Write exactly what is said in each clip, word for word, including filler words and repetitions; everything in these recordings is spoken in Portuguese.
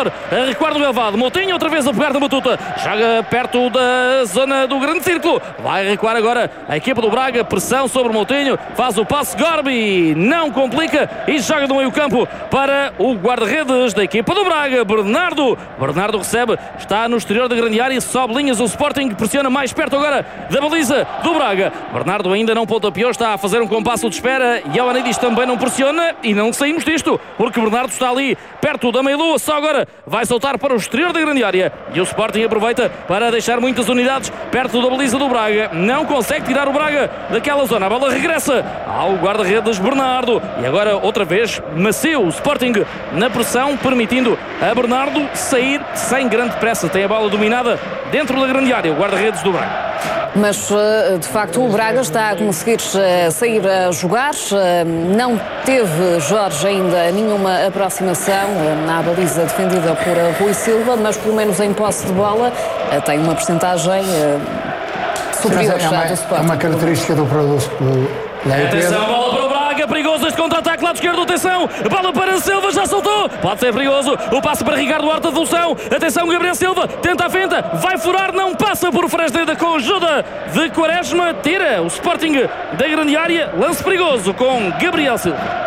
Vitor a recuar do relvado. Moutinho outra vez a pegar da batuta. Joga perto da zona do grande círculo. Vai recuar agora a equipa do Braga. Pressão sobre Moutinho. Faz o passe. Gorbi não complica e joga do meio campo para o guarda-redes da equipa do Braga, Bernardo. Bernardo recebe. Está no exterior da grande área. Sobe linhas. O Sporting pressiona mais perto agora da baliza do Braga. Bernardo ainda não pontapeou. Está a fazer um compasso de espera. E Ioannidis também não pressiona. E não saímos disto. Porque Bernardo está ali perto da meia-lua. Só agora vai saltar para o exterior da grande área. E o Sporting aproveita para deixar muitas unidades perto da baliza do Braga. Não consegue tirar o Braga daquela zona. A bola regressa ao guarda-redes Bernardo. E agora outra vez macio o Sporting na pressão, permitindo a Bernardo sair sem grande pressa. Tem a bola dominada dentro da grande área. O guarda-redes do Braga. Mas, de facto, o Braga está a conseguir sair a jogar. Não teve Jorge ainda nenhuma aproximação na baliza defendida por Rui Silva, mas pelo menos em posse de bola tem uma percentagem superior é uma, do Sporting. É uma característica do produto. Atenção, bola para o Braga, perigoso este contra-ataque, lado esquerdo, atenção, bola para Silva, já soltou, pode ser perigoso, o passe para Ricardo Horta, devolução, atenção, Gabriel Silva, tenta a fenta, vai furar, não passa por Fresneda com ajuda de Quaresma, tira o Sporting da grande área, lance perigoso com Gabriel Silva.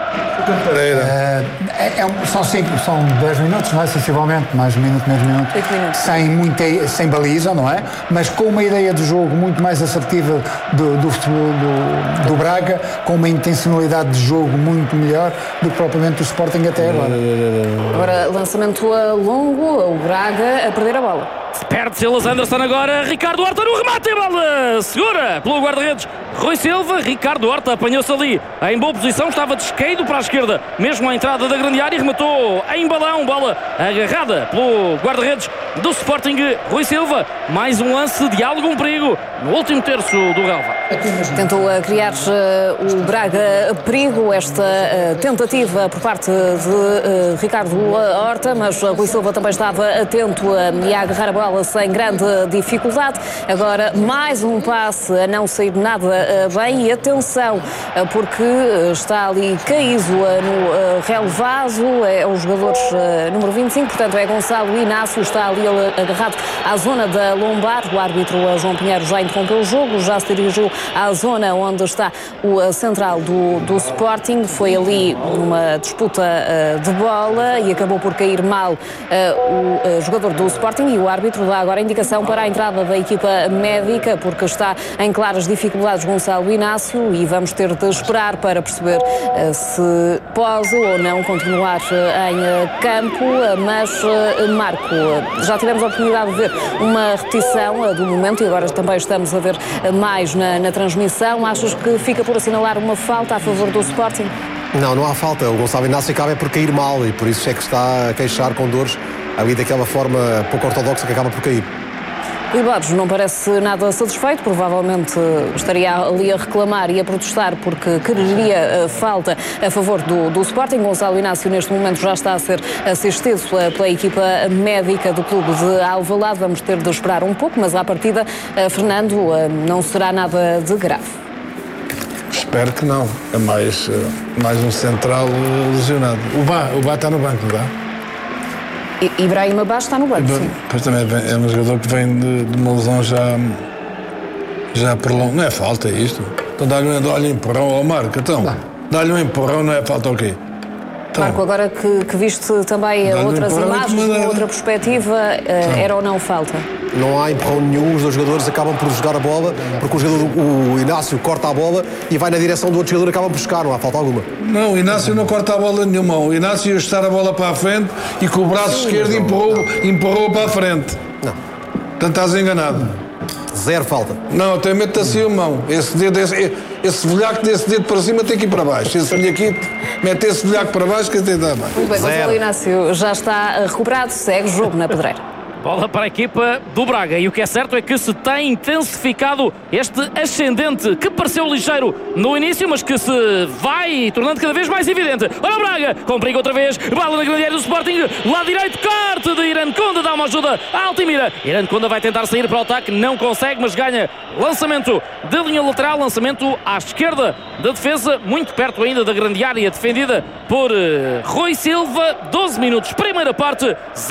É, é, são cinco, são dez minutos, não é? Sensivelmente, mais um minuto, meio minuto. Sem, muita, sem baliza, não é? Mas com uma ideia de jogo muito mais assertiva do, do futebol do, do Braga, com uma intencionalidade de jogo muito melhor do que propriamente o Sporting até agora. Agora, lançamento a longo, o Braga a perder a bola. Perde Silas Anderson agora, Ricardo Horta no remate, a bola segura pelo guarda-redes Rui Silva. Ricardo Horta apanhou-se ali em boa posição, estava descaído para a esquerda, mesmo à entrada da grande área, e rematou em balão, bola agarrada pelo guarda-redes do Sporting, Rui Silva. Mais um lance de algum perigo no último terço do relvado. Tentou criar uh, o Braga perigo, esta uh, tentativa por parte de uh, Ricardo Horta, mas uh, Rui Silva também estava atento uh, e a agarrar a bola sem grande dificuldade. Agora mais um passe a não sair nada uh, bem, e atenção, uh, porque uh, está ali Caíso uh, no uh, relevado, é o jogador uh, número vinte e cinco, portanto é Gonçalo Inácio, está ali agarrado à zona da lombar. O árbitro uh, João Pinheiro já interrompeu o jogo, já se dirigiu à zona onde está o uh, central do, do Sporting. Foi ali uma disputa uh, de bola e acabou por cair mal uh, o uh, jogador do Sporting, e o árbitro dá agora indicação para a entrada da equipa médica, porque está em claras dificuldades Gonçalo Inácio, e vamos ter de esperar para perceber uh, se pode ou não continuar uh, em uh, campo. Uh, mas, uh, Marco, uh, já tivemos a oportunidade de ver uma repetição uh, do momento, e agora também estamos a ver uh, mais na, na transmissão. Achas que fica por assinalar uma falta a favor do Sporting? Não, não há falta. O Gonçalo Inácio acaba é por cair mal, e por isso é que está a queixar com dores ali daquela forma pouco ortodoxa que acaba por cair. Rui Borges não parece nada satisfeito, provavelmente estaria ali a reclamar e a protestar porque quereria falta a favor do, do Sporting. Gonçalo Inácio neste momento já está a ser assistido pela equipa médica do clube de Alvalade. Vamos ter de esperar um pouco, mas à partida, Fernando, não será nada de grave. Espero que não. É mais, mais um central lesionado. O Bá, o Bá está no banco, não é? Ibrahim Abbas está no banco, sim. Pois também é um jogador que vem de, de uma lesão já, já prolongada. Não é falta, é isto? Então dá-lhe um, dá-lhe um empurrão ao Marco, então. Dá-lhe um empurrão, não é falta o quê? Então, Marco, agora que, que viste também outras um imagens, uma outra perspectiva, uh, era ou não falta? Não há empurrão nenhum, os dois jogadores acabam por jogar a bola, porque o jogador, o Inácio, corta a bola e vai na direção do outro jogador e acabam por buscar, não há falta alguma. Não, o Inácio não corta a bola nenhuma. O Inácio ia estar a bola para a frente e com o braço Sim, esquerdo empurrou, empurrou para a frente. Não. Portanto, estás enganado. Zero falta. Não, até mete assim a mão. Esse dedo, esse, esse velhaco desse dedo para cima tem que ir para baixo. Esse velhaquito mete esse velhaco para baixo que até dá mais. Muito bem, Gonçalo Inácio já está recuperado, segue o jogo na pedreira. Bola para a equipa do Braga, e o que é certo é que se tem intensificado este ascendente que pareceu ligeiro no início, mas que se vai tornando cada vez mais evidente. Olha o Braga, com perigo outra vez, bola na grande área do Sporting, lado direito, corte de Irã Conda, dá uma ajuda a Altimira. Irã Conda vai tentar sair para o ataque, não consegue, mas ganha lançamento de linha lateral, lançamento à esquerda da defesa, muito perto ainda da grande área, defendida por uh, Rui Silva. doze minutos, primeira parte.